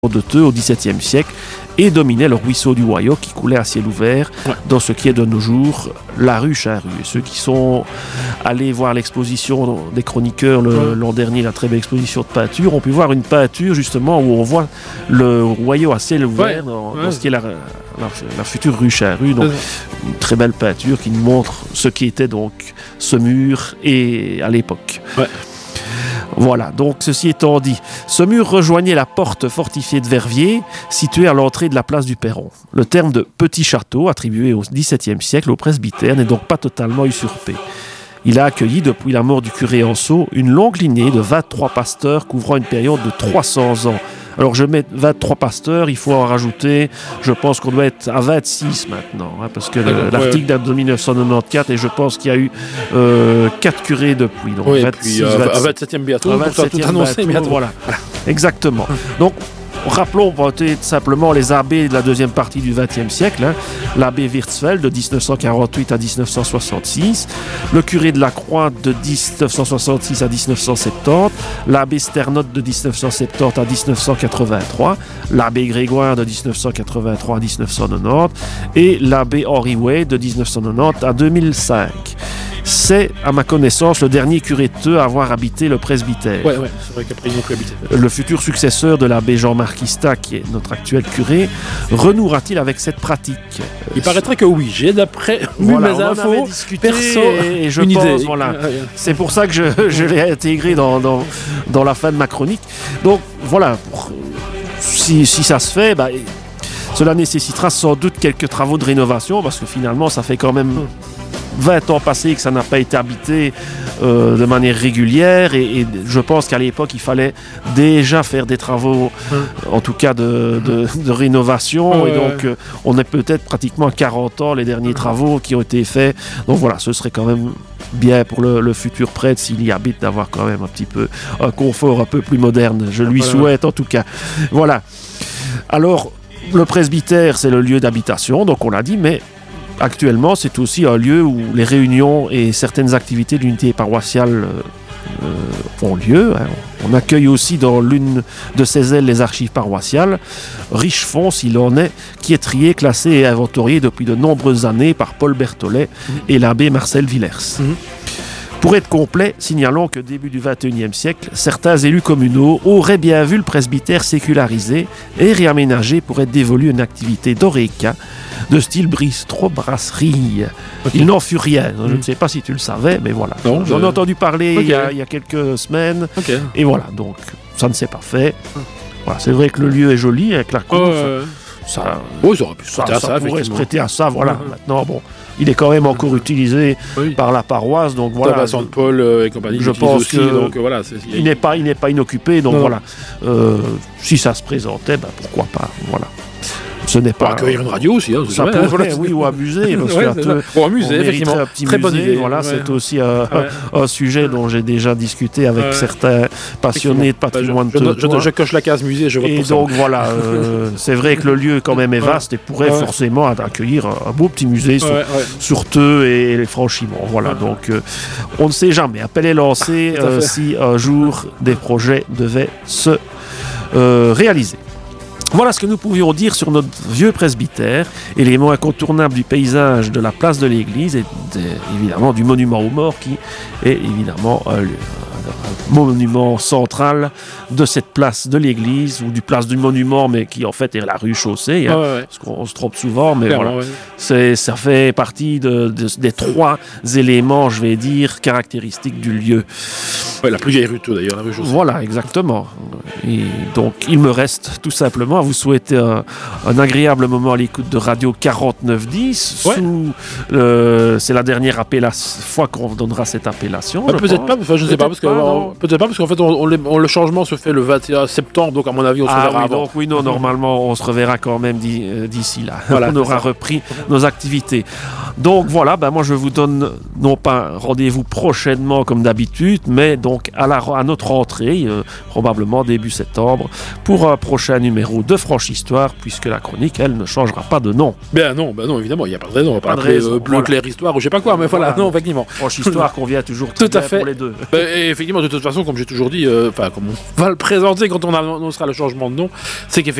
de Theux au XVIIe siècle et dominait le ruisseau du Royau qui coulait à ciel ouvert dans ce qui est de nos jours la rue Charrue. Et ceux qui sont allés voir l'exposition des chroniqueurs l'an dernier, la très belle exposition de peinture, ont pu voir une peinture justement où on voit le Royau à ciel ouvert dans ce qui est la future rue Charrue. Donc une très belle peinture qui nous montre ce qui était donc ce mur et à l'époque. Voilà, donc ceci étant dit, ce mur rejoignait la porte fortifiée de Verviers, située à l'entrée de la place du Perron. Le terme de petit château, attribué au XVIIe siècle au presbytère, n'est donc pas totalement usurpé. Il a accueilli, depuis la mort du curé Anceau, une longue lignée de 23 pasteurs couvrant une période de 300 ans. Alors je mets 23 pasteurs, il faut en rajouter, je pense qu'on doit être à 26 maintenant, parce que l'article date de 1994 et je pense qu'il y a eu 4 curés depuis. Donc 26, et puis à 27e bientôt, pour tout annoncer bientôt. Voilà, exactement. Donc rappelons peut-être simplement les abbés de la deuxième partie du XXe siècle, l'abbé Wirtzfeld de 1948 à 1966, le curé de la Croix de 1966 à 1970, l'abbé Sternotte de 1970 à 1983, l'abbé Grégoire de 1983 à 1990 et l'abbé Henry Way de 1990 à 2005. C'est, à ma connaissance, le dernier curé de Theux à avoir habité le presbytère. C'est vrai qu'après ils n'ont plus habité. Le futur successeur de l'abbé Jean-Marc Ista, qui est notre actuel curé, renouera-t-il avec cette pratique? Il paraîtrait que oui. J'ai d'après mes infos, et je pense, c'est pour ça que je l'ai intégré dans la fin de ma chronique. Donc voilà, si ça se fait, cela nécessitera sans doute quelques travaux de rénovation, parce que finalement, ça fait quand même 20 ans passés que ça n'a pas été habité de manière régulière et je pense qu'à l'époque il fallait déjà faire des travaux en tout cas de rénovation et donc on est peut-être pratiquement à 40 ans les derniers travaux qui ont été faits, donc voilà, ce serait quand même bien pour le futur prêtre s'il y habite d'avoir quand même un petit peu un confort un peu plus moderne, je lui souhaite en tout cas. Voilà, alors le presbytère c'est le lieu d'habitation, donc on l'a dit, mais actuellement, c'est aussi un lieu où les réunions et certaines activités de l'unité paroissiale ont lieu. On accueille aussi dans l'une de ses ailes les archives paroissiales, riche fonds s'il en est, qui est trié, classé et inventorié depuis de nombreuses années par Paul Berthollet et l'abbé Marcel Villers. Pour être complet, signalons que début du XXIe siècle, certains élus communaux auraient bien vu le presbytère sécularisé et réaménagé pour être dévolu une activité d'oreca de style bistro-brasserie. Il n'en fut rien. Je ne sais pas si tu le savais, mais voilà. J'en ai entendu parler il y a quelques semaines. Et voilà, donc ça ne s'est pas fait. Voilà, c'est vrai que le lieu est joli avec la cour. Ça pourrait se prêter à ça. Voilà. Maintenant, bon, il est quand même encore utilisé par la paroisse, donc voilà. Vincent de Paul et compagnie. Je pense aussi, que donc voilà, il n'est pas inoccupé, donc voilà. Si ça se présentait, pourquoi pas. Voilà. Ce n'est pas accueillir une radio aussi, ça pourrait, ou amuser, ou amuser, effectivement. Un petit très musée, bonne idée. Voilà, c'est aussi un sujet dont j'ai déjà discuté avec certains passionnés de patrimoine. Je coche la case musée, je vote pour ça. Et donc voilà, c'est vrai que le lieu quand même est vaste et pourrait forcément accueillir un beau petit musée sur Theux et les Franchimont. Voilà, donc on ne sait jamais. Appel est lancé si un jour des projets devaient se réaliser. Voilà ce que nous pouvions dire sur notre vieux presbytère, élément incontournable du paysage de la place de l'église et évidemment du monument aux morts qui est évidemment un monument central de cette place de l'église ou du place du monument, mais qui en fait est la rue Chaussée, parce qu'on se trompe souvent, mais clairement, voilà, ça fait partie des trois éléments, je vais dire, caractéristiques du lieu. La plus vieille rue de Theux d'ailleurs, la rue Chaussée. Voilà, exactement. Et donc il me reste tout simplement à vous souhaiter un agréable moment à l'écoute de Radio 4910. C'est la dernière fois qu'on donnera cette appellation. Peut-être pas, je ne sais pas, peut-être pas parce qu'en fait le changement se fait le 21 septembre, donc à mon avis on se reverra avant. Donc normalement on se reverra quand même d'ici là. Voilà, on aura repris nos activités. Donc voilà, moi je vous donne non pas rendez-vous prochainement comme d'habitude, mais donc à notre rentrée, probablement début septembre, pour un prochain numéro de Franche-Histoire, puisque la chronique, elle, ne changera pas de nom. Ben non, évidemment, il n'y a pas de raison. On va pas appeler Bleu Clair Histoire ou je sais pas quoi, mais voilà, non, effectivement. Franche-Histoire convient toujours très bien pour les deux. effectivement, de toute façon, comme j'ai toujours dit, comme on va le présenter quand on annoncera le changement de nom, c'est qu'effectivement,